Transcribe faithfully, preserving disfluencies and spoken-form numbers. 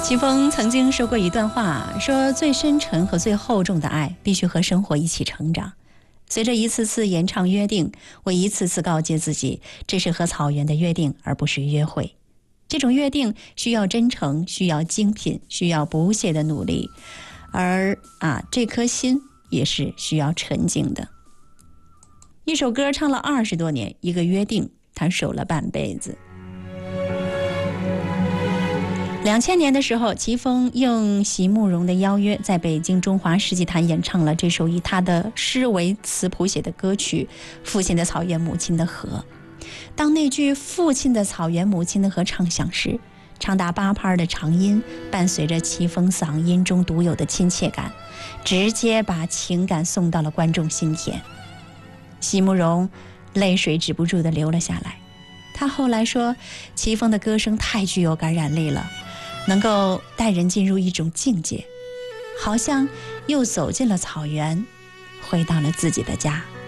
齐峰曾经说过一段话，说最深沉和最厚重的爱必须和生活一起成长。随着一次次演唱约定，我一次次告诫自己，这是和草原的约定，而不是约会。这种约定需要真诚，需要精品，需要不懈的努力，而啊，这颗心也是需要沉静的。一首歌唱了二十多年，一个约定，他守了半辈子。两千年的时候，齐峰应席慕容的邀约，在北京中华世纪坛演唱了这首以他的诗为词谱写的歌曲《父亲的草原，母亲的河》。当那句父亲的草原，母亲的河唱响时，长达八拍的长音伴随着齐峰嗓音中独有的亲切感，直接把情感送到了观众心田。席慕容泪水止不住地流了下来。他后来说，齐峰的歌声太具有感染力了，能够带人进入一种境界，好像又走进了草原，回到了自己的家。